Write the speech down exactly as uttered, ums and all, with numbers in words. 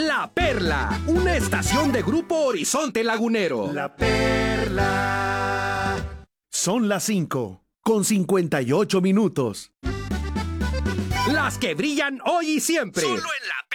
La Perla, una estación de Grupo Horizonte Lagunero. La Perla. Son las cinco, con cincuenta y ocho minutos. Las que brillan hoy y siempre. Solo en La